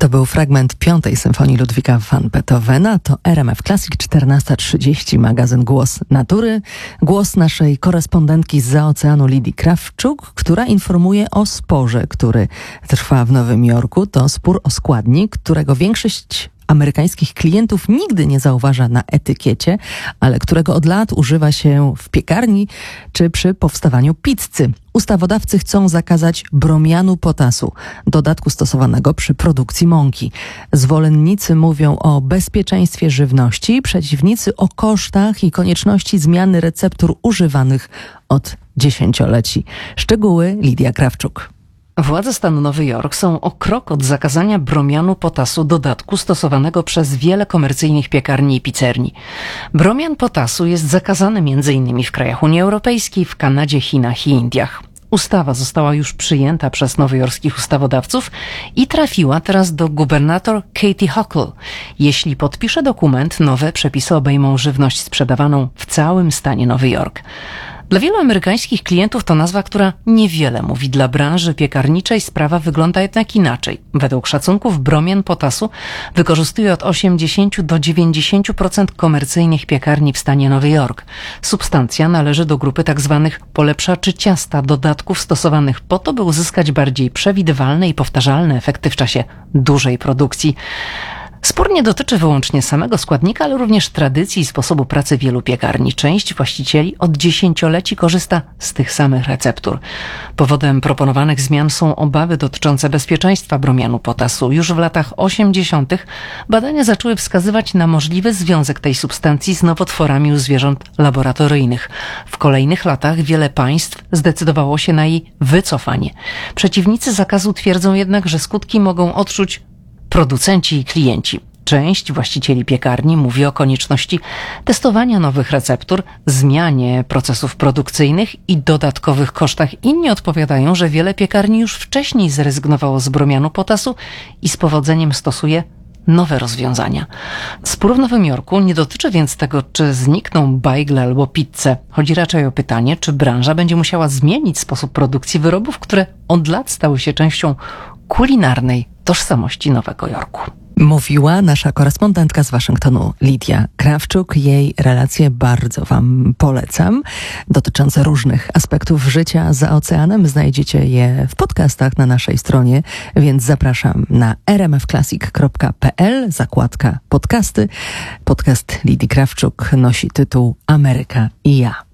To był fragment 5. Symfonii Ludwika van Beethovena. To RMF Classic, 14:30, magazyn Głos Natury. Głos naszej korespondentki zza oceanu Lidii Krawczuk, która informuje o sporze, który trwa w Nowym Jorku. To spór o składnik, którego większość amerykańskich klientów nigdy nie zauważa na etykiecie, ale którego od lat używa się w piekarni czy przy powstawaniu pizzy. Ustawodawcy chcą zakazać bromianu potasu, dodatku stosowanego przy produkcji mąki. Zwolennicy mówią o bezpieczeństwie żywności, przeciwnicy o kosztach i konieczności zmiany receptur używanych od dziesięcioleci. Szczegóły Lidia Krawczuk. Władze stanu Nowy Jork są o krok od zakazania bromianu potasu, dodatku stosowanego przez wiele komercyjnych piekarni i pizzerni. Bromian potasu jest zakazany m.in. w krajach Unii Europejskiej, w Kanadzie, Chinach i Indiach. Ustawa została już przyjęta przez nowojorskich ustawodawców i trafiła teraz do gubernator Kathy Hochul. Jeśli podpisze dokument, nowe przepisy obejmą żywność sprzedawaną w całym stanie Nowy Jork. Dla wielu amerykańskich klientów to nazwa, która niewiele mówi. Dla branży piekarniczej sprawa wygląda jednak inaczej. Według szacunków bromian potasu wykorzystuje od 80 do 90% komercyjnych piekarni w stanie Nowy Jork. Substancja należy do grupy tzw. polepszaczy ciasta, dodatków stosowanych po to, by uzyskać bardziej przewidywalne i powtarzalne efekty w czasie dużej produkcji. Spór nie dotyczy wyłącznie samego składnika, ale również tradycji i sposobu pracy wielu piekarni. Część właścicieli od dziesięcioleci korzysta z tych samych receptur. Powodem proponowanych zmian są obawy dotyczące bezpieczeństwa bromianu potasu. Już w latach 80. badania zaczęły wskazywać na możliwy związek tej substancji z nowotworami u zwierząt laboratoryjnych. W kolejnych latach wiele państw zdecydowało się na jej wycofanie. Przeciwnicy zakazu twierdzą jednak, że skutki mogą odczuć producenci i klienci. Część właścicieli piekarni mówi o konieczności testowania nowych receptur, zmianie procesów produkcyjnych i dodatkowych kosztach. Inni odpowiadają, że wiele piekarni już wcześniej zrezygnowało z bromianu potasu i z powodzeniem stosuje nowe rozwiązania. Spór w Nowym Jorku nie dotyczy więc tego, czy znikną bajgle albo pizze. Chodzi raczej o pytanie, czy branża będzie musiała zmienić sposób produkcji wyrobów, które od lat stały się częścią kulinarnej tożsamości Nowego Jorku. Mówiła nasza korespondentka z Waszyngtonu, Lidia Krawczuk. Jej relacje bardzo Wam polecam, dotyczące różnych aspektów życia za oceanem. Znajdziecie je w podcastach na naszej stronie, więc zapraszam na rmfclassic.pl, zakładka podcasty. Podcast Lidii Krawczuk nosi tytuł Ameryka i ja.